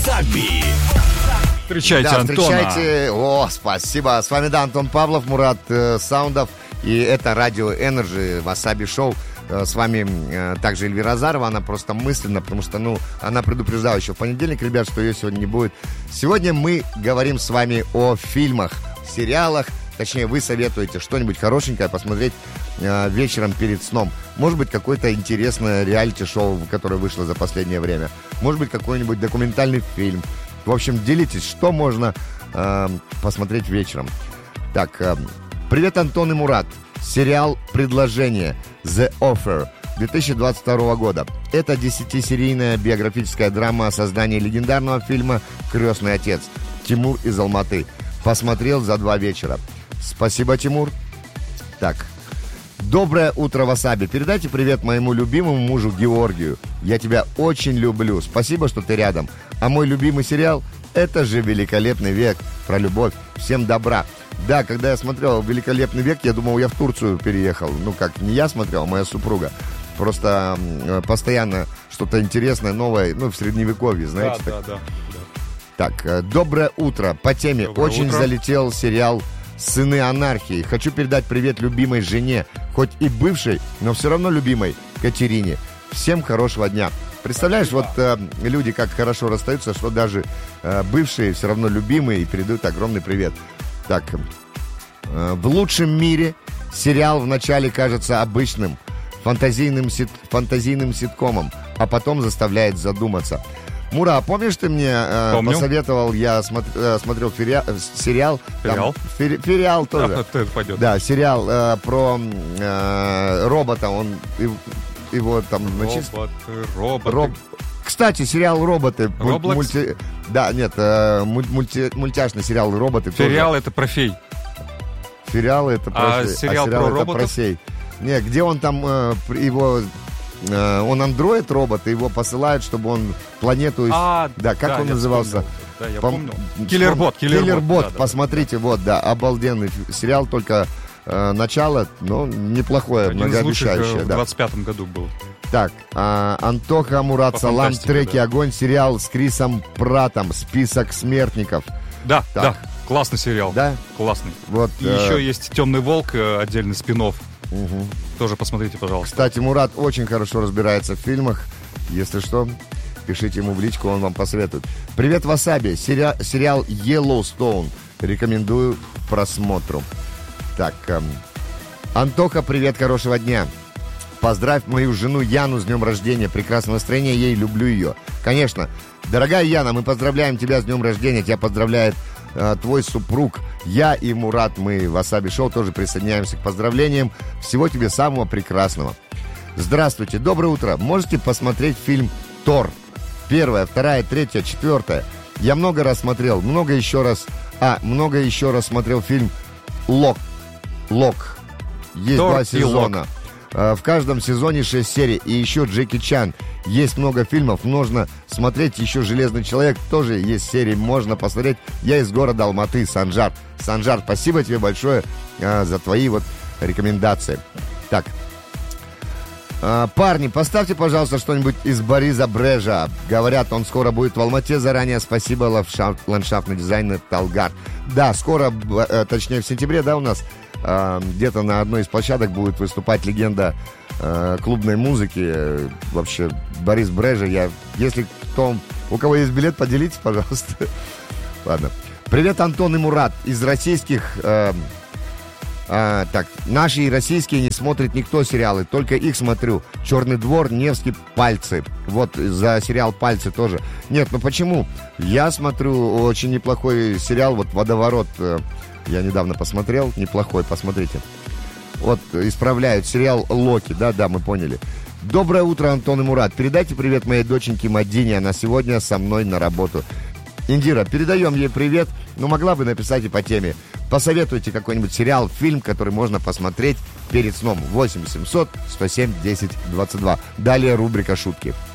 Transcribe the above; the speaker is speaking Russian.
Васаби. Встречайте, Да, Антона. встречайте. О, спасибо. С вами, да, Антон Павлов, Мурат Саундов. И это Радио Энерджи, Васаби Шоу. С вами также Эльвира Азарова. Она просто мысленно, потому что, она предупреждала еще в понедельник, ребят, что ее сегодня не будет. Сегодня мы говорим с вами о фильмах, сериалах. Точнее, вы советуете что-нибудь хорошенькое посмотреть вечером перед сном. Может быть, какое-то интересное реалити-шоу, которое вышло за последнее время. Может быть, какой-нибудь документальный фильм. В общем, делитесь, что можно посмотреть вечером. Так, привет, Антон и Мурат. Сериал «Предложение» The Offer 2022 года. Это 10-серийная биографическая драма о создании легендарного фильма «Крестный отец». Тимур из Алматы. Посмотрел за 2 вечера. Спасибо, Тимур. Так. Доброе утро, Васаби. Передайте привет моему любимому мужу Георгию. Я тебя очень люблю. Спасибо, что ты рядом. А мой любимый сериал — это же «Великолепный век». Про любовь. Всем добра. Да, когда я смотрел «Великолепный век», я думал, я в Турцию переехал. Не я смотрел, а моя супруга. Просто постоянно что-то интересное, новое, в средневековье, знаете. Да. Так, доброе утро. По теме Доброе очень утро. залетел сериал «Сыны анархии». Хочу передать привет любимой жене, хоть и бывшей, но все равно любимой, Катерине. Всем хорошего дня. Представляешь, люди как хорошо расстаются, что даже бывшие все равно любимые и передают огромный привет. Так, в лучшем мире сериал вначале кажется обычным, фантазийным ситкомом, а потом заставляет задуматься. Мура, помнишь, ты мне посоветовал, я смотрел сериал. Фериал тоже. Да, это пойдет. Да, сериал про робота, его там... Роботы. Кстати, сериал «Роботы». Роблокс? Мультяшный сериал «Роботы». Сериал тоже. это про фей. Сериал это про фей. сериал про это роботов? про сей. Не, где он там, он андроид-робот, и его посылают, чтобы он планету... как он назывался? Да, я помню. Киллербот. Киллербот, Да. посмотрите, обалденный сериал, только начало, но неплохое, Один из лучших многообещающее. в Да. 25-м году был. Так, Антоха, Мурат, По Салам, фантастике, треки да. «Огонь», сериал с Крисом Праттом, «Список смертников». Да, Так. классный сериал. Да? Классный. Вот, И еще есть «Темный волк», отдельный спин-офф. Угу. Тоже посмотрите, пожалуйста. Кстати, Мурат очень хорошо разбирается в фильмах. Если что, пишите ему в личку, он вам посоветует. Привет, Васаби. Сериал «Йеллоустоун». Рекомендую к просмотру. Так, Антоха, привет, хорошего дня. Поздравь мою жену Яну с днем рождения. Прекрасное настроение ей, люблю ее. Конечно. Дорогая Яна, мы поздравляем тебя с днем рождения. Тебя поздравляет твой супруг. Я и Мурат, мы в Васаби Шоу тоже присоединяемся к поздравлениям. Всего тебе самого прекрасного. Здравствуйте, доброе утро. Можете посмотреть фильм «Тор»? 1, 2, 3, 4. Я много раз смотрел, много еще раз смотрел фильм «Лок». Есть Тор 2 и сезона. В каждом сезоне 6 серий. И еще Джеки Чан. Есть много фильмов, можно смотреть. Еще «Железный человек» тоже есть серии, можно посмотреть. Я из города Алматы, Санжар. Санжар, спасибо тебе большое за твои рекомендации. Так, парни, поставьте, пожалуйста, что-нибудь из Бориса Брежа. Говорят, он скоро будет в Алмате. Заранее спасибо, ландшафтный дизайнер Талгар. Да, скоро, точнее в сентябре, у нас где-то на одной из площадок будет выступать легенда клубной музыки. Вообще, Борис Брежа. Если у кого есть билет, поделитесь, пожалуйста. Ладно. Привет, Антон и Мурат. Из российских... наши российские не смотрит никто сериалы, только их смотрю. «Черный двор», «Невский», «Пальцы». Вот за сериал «Пальцы» тоже. Нет, почему? Я смотрю очень неплохой сериал, «Водоворот». Я недавно посмотрел, неплохой, посмотрите. Исправляют сериал «Локи», да, мы поняли. Доброе утро, Антон и Мурат. Передайте привет моей доченьке Мадине, она сегодня со мной на работу. Индира, передаем ей привет, могла бы написать и по теме. Посоветуйте какой-нибудь сериал, фильм, который можно посмотреть перед сном. 8 700 107 10 22. Далее рубрика «Шутки».